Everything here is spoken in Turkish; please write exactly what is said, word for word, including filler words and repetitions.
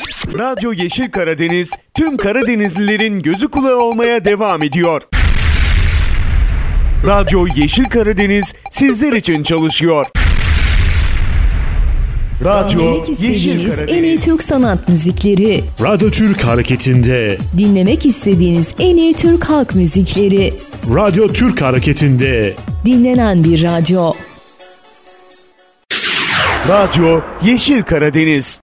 Radyo Yeşil Karadeniz tüm Karadenizlilerin gözü kulağı olmaya devam ediyor. Radyo Yeşil Karadeniz sizler için çalışıyor. Radyo Yeşil Karadeniz. En iyi Türk sanat müzikleri. Radyo Türk Hareketi'nde. Dinlemek istediğiniz en iyi Türk halk müzikleri. Radyo Türk Hareketi'nde. Dinlenen bir radyo. Radyo Yeşil Karadeniz.